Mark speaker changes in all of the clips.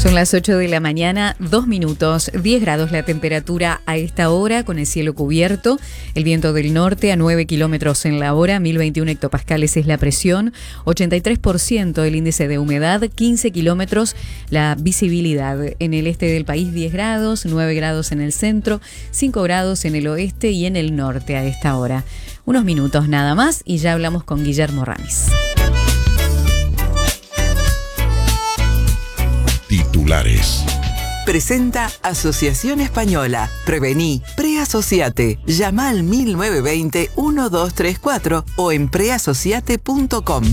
Speaker 1: Son las 8 de la mañana, 2 minutos, 10 grados la temperatura a esta hora con el cielo cubierto, el viento del norte a 9 kilómetros en la hora, 1021 hectopascales es la presión, 83% el índice de humedad, 15 kilómetros la visibilidad. En el este del país 10 grados, 9 grados en el centro, 5 grados en el oeste y en el norte a esta hora. Unos minutos nada más y ya hablamos con Guillermo Ramis.
Speaker 2: Titulares.
Speaker 3: Presenta Asociación Española. Prevení, preasociate. Llama al 1920-1234 o en preasociate.com.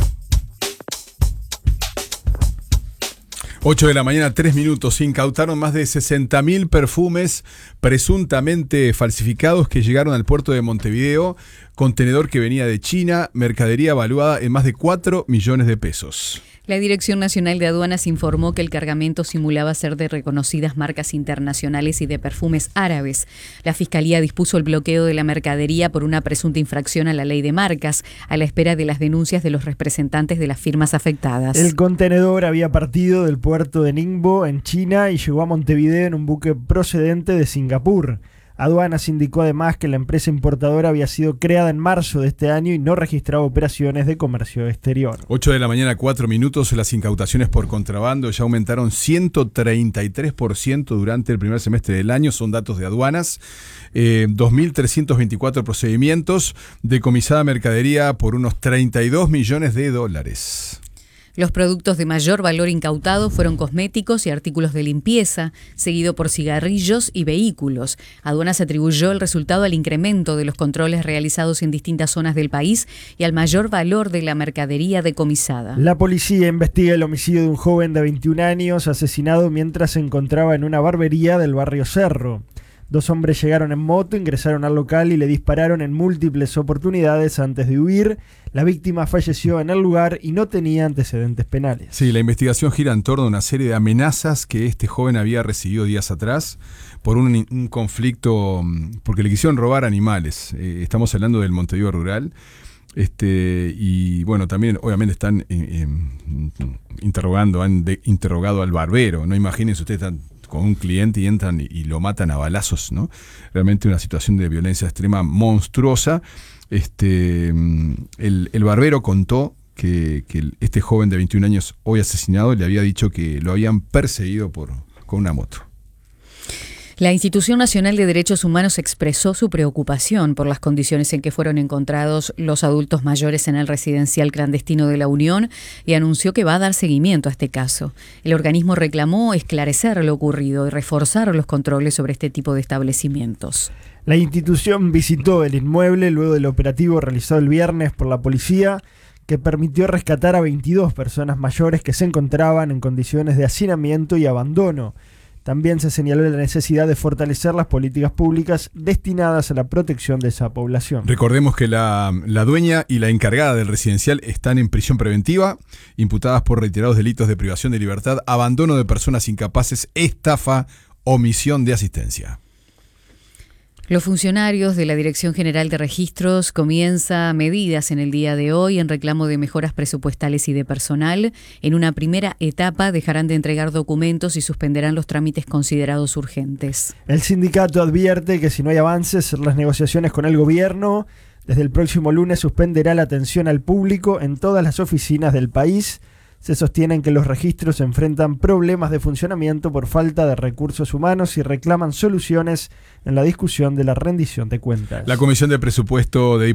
Speaker 2: 8 de la mañana, 3 minutos. Incautaron más de 60.000 perfumes presuntamente falsificados que llegaron al puerto de Montevideo. Contenedor que venía de China, mercadería evaluada en más de 4 millones de pesos.
Speaker 1: La Dirección Nacional de Aduanas informó que el cargamento simulaba ser de reconocidas marcas internacionales y de perfumes árabes. La Fiscalía dispuso el bloqueo de la mercadería por una presunta infracción a la ley de marcas, a la espera de las denuncias de los representantes de las firmas afectadas.
Speaker 4: El contenedor había partido del puerto de Ningbo, en China, y llegó a Montevideo en un buque procedente de Singapur. Aduanas indicó además que la empresa importadora había sido creada en marzo de este año y no registraba operaciones de comercio exterior. 8
Speaker 2: de la mañana, 4 minutos. Las incautaciones por contrabando ya aumentaron 133% durante el primer semestre del año. Son datos de aduanas. 2.324 procedimientos. Decomisada mercadería por unos 32 millones de dólares.
Speaker 1: Los productos de mayor valor incautados fueron cosméticos y artículos de limpieza, seguido por cigarrillos y vehículos. Aduanas atribuyó el resultado al incremento de los controles realizados en distintas zonas del país y al mayor valor de la mercadería decomisada.
Speaker 4: La policía investiga el homicidio de un joven de 21 años asesinado mientras se encontraba en una barbería del barrio Cerro. 2 hombres llegaron en moto, ingresaron al local y le dispararon en múltiples oportunidades antes de huir. La víctima falleció en el lugar y no tenía antecedentes penales.
Speaker 2: Sí, la investigación gira en torno a una serie de amenazas que este joven había recibido días atrás por un conflicto, porque le quisieron robar animales. Estamos hablando del Montevideo rural. Y bueno, también obviamente están han interrogado al barbero. No imagínense ustedes, están con un cliente y entran y lo matan a balazos, ¿no? Realmente una situación de violencia extrema monstruosa. El barbero contó que este joven de 21 años hoy asesinado le había dicho que lo habían perseguido con una moto.
Speaker 1: La Institución Nacional de Derechos Humanos expresó su preocupación por las condiciones en que fueron encontrados los adultos mayores en el residencial clandestino de La Unión y anunció que va a dar seguimiento a este caso. El organismo reclamó esclarecer lo ocurrido y reforzar los controles sobre este tipo de establecimientos.
Speaker 4: La institución visitó el inmueble luego del operativo realizado el viernes por la policía, que permitió rescatar a 22 personas mayores que se encontraban en condiciones de hacinamiento y abandono. También se señaló la necesidad de fortalecer las políticas públicas destinadas a la protección de esa población.
Speaker 2: Recordemos que la dueña y la encargada del residencial están en prisión preventiva, imputadas por reiterados delitos de privación de libertad, abandono de personas incapaces, estafa, omisión de asistencia.
Speaker 1: Los funcionarios de la Dirección General de Registros comienzan medidas en el día de hoy en reclamo de mejoras presupuestales y de personal. En una primera etapa dejarán de entregar documentos y suspenderán los trámites considerados urgentes.
Speaker 4: El sindicato advierte que si no hay avances en las negociaciones con el gobierno, desde el próximo lunes suspenderá la atención al público en todas las oficinas del país. Se sostienen que los registros enfrentan problemas de funcionamiento por falta de recursos humanos y reclaman soluciones en la discusión de la rendición de cuentas.
Speaker 2: La Comisión de Presupuesto de